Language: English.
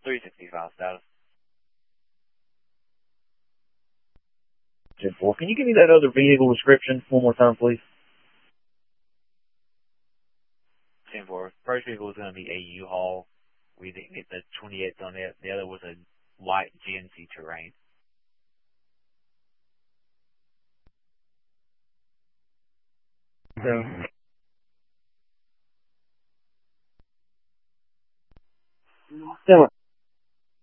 365 status. 10-4. Can you give me that other vehicle description one more time, please? 10-4. First vehicle is going to be a U-Haul. We didn't get the 28th on it. The other was a white GMC Terrain. So, Stanley,